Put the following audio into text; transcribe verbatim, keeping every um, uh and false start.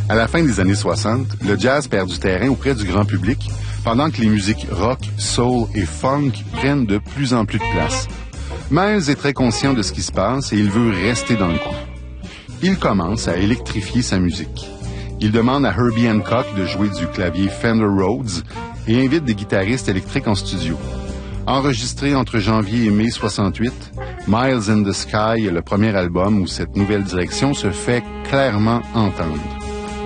À la fin des années soixante, le jazz perd du terrain auprès du grand public, pendant que les musiques rock, soul et funk prennent de plus en plus de place. Miles est très conscient de ce qui se passe et il veut rester dans le coup. Il commence à électrifier sa musique. Il demande à Herbie Hancock de jouer du clavier Fender Rhodes et invite des guitaristes électriques en studio. Enregistré entre janvier et mai soixante-huit, Miles in the Sky est le premier album où cette nouvelle direction se fait clairement entendre.